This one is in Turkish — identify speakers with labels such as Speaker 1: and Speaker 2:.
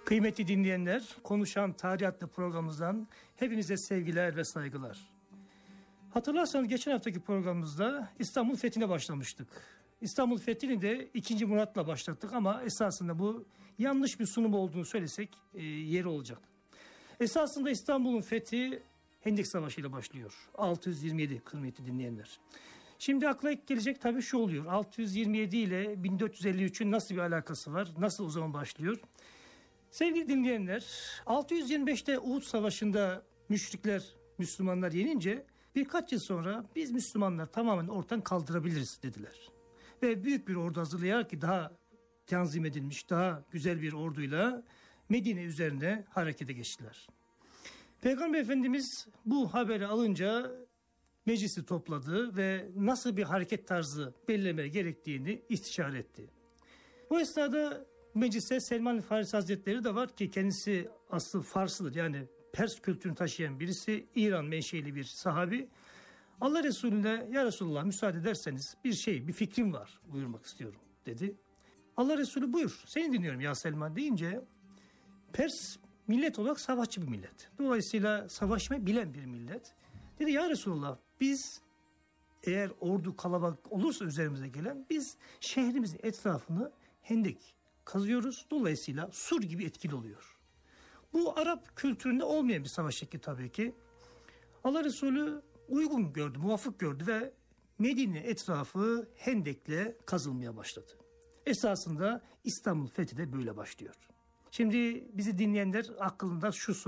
Speaker 1: Kıymetli dinleyenler, Konuşan Tarih adlı programımızdan hepinize sevgiler ve saygılar. Hatırlarsanız geçen haftaki programımızda İstanbul Fethi'ne başlamıştık. İstanbul Fethi'ni de 2. Murat'la başlattık ama esasında bu yanlış bir sunum olduğunu söylesek yeri olacak. Esasında İstanbul'un fethi Hendek Savaşı ile başlıyor. 627 kıymetli dinleyenler. Şimdi akla ilk gelecek tabii şu oluyor. 627 ile 1453'ün nasıl bir alakası var? Nasıl o zaman başlıyor? Sevgili dinleyenler, 625'te Uhud Savaşı'nda müşrikler Müslümanlar yenince birkaç yıl sonra biz Müslümanlar tamamen ortadan kaldırabiliriz dediler. Ve büyük bir ordu hazırlayarak ki daha tanzim edilmiş, daha güzel bir orduyla Medine üzerine harekete geçtiler. Peygamber Efendimiz bu haberi alınca meclisi topladı ve nasıl bir hareket tarzı belirlemeye gerektiğini istişare etti. Bu esnada meclise Selman Farisi Hazretleri de var ki kendisi aslı Farslıdır, yani Pers kültürünü taşıyan birisi, İran menşeli bir sahabi. Allah Resulüne ya Resulullah müsaade ederseniz bir fikrim var buyurmak istiyorum dedi. Allah Resulü buyur seni dinliyorum ya Selman deyince Pers millet olarak savaşçı bir millet. Dolayısıyla savaşmayı bilen bir millet. Dedi ya Resulullah biz eğer ordu kalabalık olursa üzerimize gelen biz şehrimizin etrafını hendek kazıyoruz. Dolayısıyla sur gibi etkili oluyor. Bu Arap kültüründe olmayan bir savaş şekli tabii ki. Allah Resulü uygun gördü, muvafık gördü ve Medine etrafı hendekle kazılmaya başladı. Esasında İstanbul fethi de böyle başlıyor. Şimdi bizi dinleyenler aklında şu